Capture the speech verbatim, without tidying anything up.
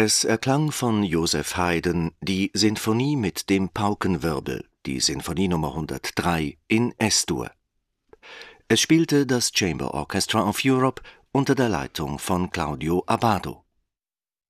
Es erklang von Joseph Haydn die Sinfonie mit dem Paukenwirbel, die Sinfonie Nummer hundertdrei in Es-Dur. Es spielte das Chamber Orchestra of Europe unter der Leitung von Claudio Abbado.